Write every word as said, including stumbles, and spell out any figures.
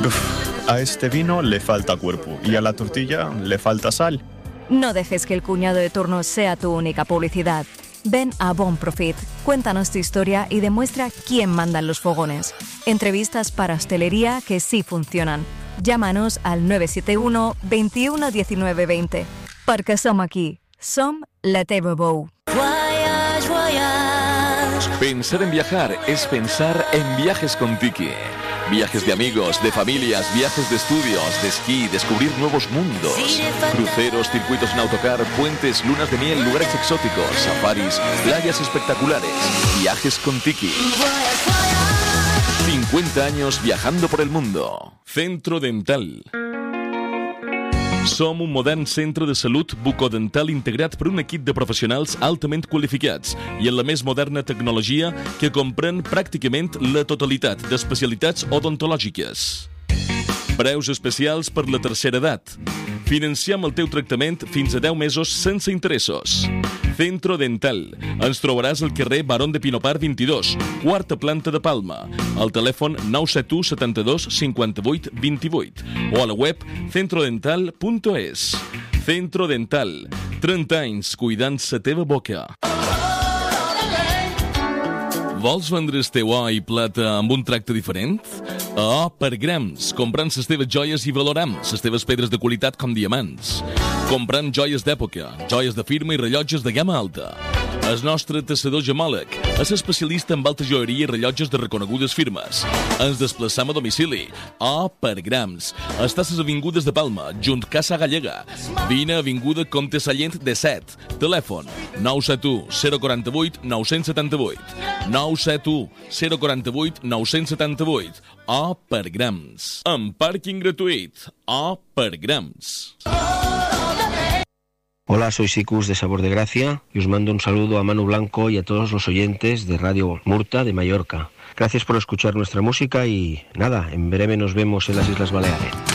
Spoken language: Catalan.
Uf, a este vino le falta cuerpo y a la tortilla le falta sal. No dejes que el cuñado de turno sea tu única publicidad. Ven a Bon Profit, cuéntanos tu historia y demuestra quién manda en los fogones. Entrevistas para hostelería que sí funcionan. Llámanos al nueve siete uno, veintiuno diecinueve veinte. Perquè som aquí. Som la teva veu. Voyage, voyage. Pensar en viajar es pensar en Viajes con Tiki. Viajes de amigos, de familias, viajes de estudios, de esquí, descubrir nuevos mundos. Cruceros, circuitos en autocar, puentes, lunas de miel, lugares exóticos, safaris, playas espectaculares. Viajes con Tiki. cincuenta años viajando por el mundo. Centro Dental. Som un modern centre de salut bucodental integrat per un equip de professionals altament qualificats i en la més moderna tecnologia que comprèn pràcticament la totalitat d'especialitats odontològiques. Preus especials per la tercera edat. Financiem el teu tractament fins a deu mesos sense interessos. Centro Dental. Ens trobaràs al carrer Barón de Pinopar vint-i-dos, quarta planta de Palma. Al telèfon nou set u setanta-dos cinquanta-vuit vint-i-vuit o a la web centrodental punt es. Centro Dental. trenta anys cuidant la teva boca. Vols vendre el teu or i plata amb un tracte diferent? A O per grams, comprant les teves joies i valorant les teves pedres de qualitat com diamants. Comprant joies d'època, joies de firma i rellotges de gamma alta. El nostre tassador gemòleg és especialista en alta joieria i rellotges de reconegudes firmes. Ens desplaçam a domicili. O per grams. Estàs a les avingudes de Palma, junt Casa Gallega. Vine a avinguda Comte Sallent de set. Telèfon nou set u zero quaranta vuit nou setanta vuit. nou set u zero quaranta vuit nou setanta vuit. O per grams. Amb pàrquing gratuït. O per grams. Hola, soy Sicus de Sabor de Gracia y os mando un saludo a Manu Blanco y a todos los oyentes de Radio Murta de Mallorca. Gracias por escuchar nuestra música y nada, en breve nos vemos en las Islas Baleares.